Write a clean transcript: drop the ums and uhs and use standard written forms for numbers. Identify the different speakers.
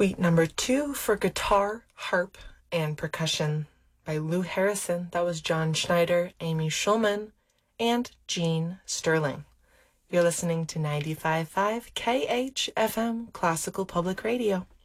Speaker 1: Suite number 2 for guitar, harp, and percussion by Lou Harrison. That was John Schneider, Amy Schulman, and Gene Sterling. You're listening to 95.5 KHFM Classical Public Radio.